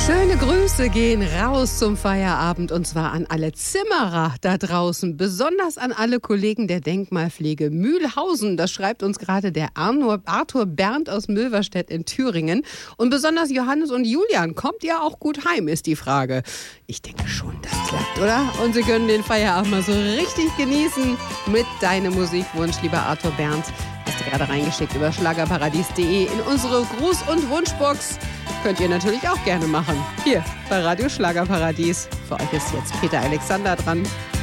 Schöne Grüße gehen raus zum Feierabend und zwar an alle Zimmerer da draußen, besonders an alle Kollegen der Denkmalpflege Mühlhausen. Das schreibt uns gerade der Arthur Bernd aus Mülverstedt in Thüringen. Und besonders Johannes und Julian, kommt ihr auch gut heim, ist die Frage. Ich denke schon, das klappt, oder? Und Sie können den Feierabend mal so richtig genießen mit deinem Musikwunsch, lieber Arthur Bernd. Hast du gerade reingeschickt über schlagerparadies.de in unsere Gruß- und Wunschbox. Könnt ihr natürlich auch gerne machen. Hier bei Radio Schlagerparadies. Für euch ist jetzt Peter Alexander dran.